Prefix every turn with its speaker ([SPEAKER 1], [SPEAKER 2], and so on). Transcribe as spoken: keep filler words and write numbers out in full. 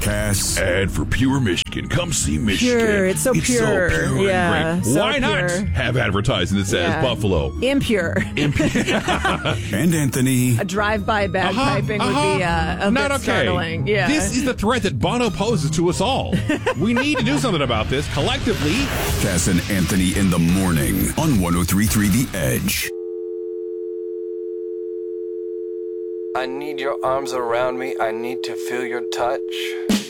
[SPEAKER 1] Cass.
[SPEAKER 2] And for Pure Michigan, come see Michigan.
[SPEAKER 3] Pure. It's so
[SPEAKER 2] it's
[SPEAKER 3] pure.
[SPEAKER 2] So pure
[SPEAKER 3] Yeah,
[SPEAKER 2] and great.
[SPEAKER 3] so
[SPEAKER 2] Why not
[SPEAKER 3] pure.
[SPEAKER 2] have advertising that says
[SPEAKER 3] Yeah.
[SPEAKER 2] Buffalo?
[SPEAKER 3] Impure.
[SPEAKER 1] And Anthony.
[SPEAKER 3] A drive-by bagpiping
[SPEAKER 2] Uh-huh,
[SPEAKER 3] would be
[SPEAKER 2] uh-huh.
[SPEAKER 3] uh, a
[SPEAKER 2] Not
[SPEAKER 3] bit
[SPEAKER 2] okay.
[SPEAKER 3] startling. Yeah.
[SPEAKER 2] This is the threat that Bono poses to us all. We need to do something about this collectively.
[SPEAKER 1] Cass and Anthony in the morning on one oh three point three The Edge.
[SPEAKER 4] I need your arms around me. I need to feel your touch.